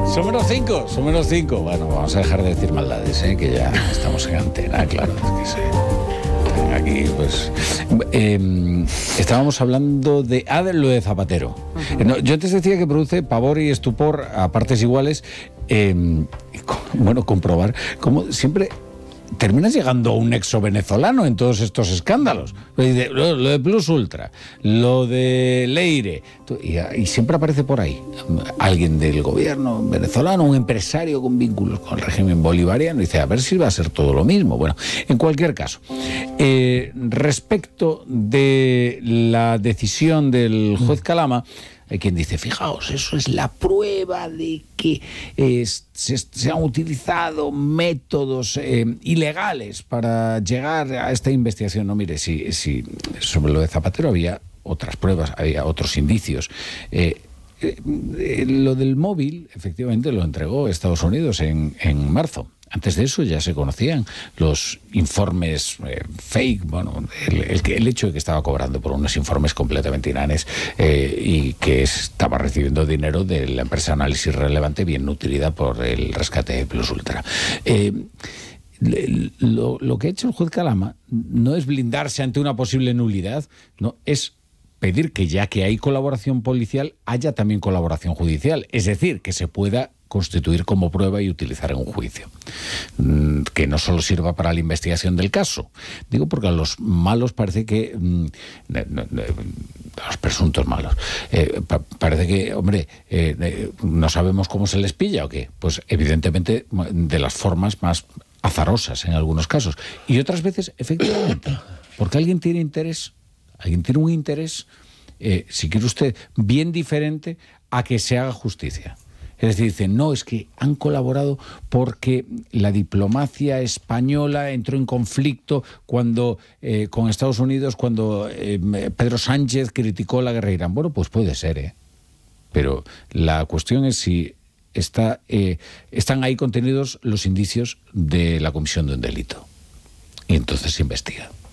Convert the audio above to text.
Son menos 5. Bueno, vamos a dejar de decir maldades, que ya estamos en antena, claro. Es que sí. Aquí, pues... estábamos hablando de lo de Zapatero. No, yo antes decía que produce pavor y estupor a partes iguales. Bueno, comprobar cómo siempre... terminas llegando a un nexo venezolano en todos estos escándalos. Lo de Plus Ultra, lo de Leire, y siempre aparece por ahí alguien del gobierno venezolano, un empresario con vínculos con el régimen bolivariano, y dice, a ver si va a ser todo lo mismo. Bueno, en cualquier caso, respecto de la decisión del juez Calama, hay quien dice, fijaos, eso es la prueba de que se han utilizado métodos ilegales para llegar a esta investigación. No, mire, si sobre lo de Zapatero había otras pruebas, había otros indicios. Lo del móvil, efectivamente, lo entregó Estados Unidos en marzo. Antes de eso ya se conocían los informes fake, bueno, el hecho de que estaba cobrando por unos informes completamente inanes y que estaba recibiendo dinero de la empresa Análisis Relevante, bien nutrida por el rescate de Plus Ultra. Lo que ha hecho el juez Calama no es blindarse ante una posible nulidad, no, es pedir que, ya que hay colaboración policial, haya también colaboración judicial, es decir, que se pueda constituir como prueba y utilizar en un juicio, que no solo sirva para la investigación del caso. Digo porque a los malos parece que a los presuntos malos parece que, hombre, no sabemos cómo se les pilla o qué. Pues evidentemente de las formas más azarosas en algunos casos, y otras veces efectivamente porque alguien tiene un interés, si quiere usted, bien diferente a que se haga justicia. Es decir, dicen, no, es que han colaborado porque la diplomacia española entró en conflicto con Estados Unidos cuando Pedro Sánchez criticó la guerra de Irán. Bueno, pues puede ser, pero la cuestión es si están ahí contenidos los indicios de la comisión de un delito. Y entonces se investiga.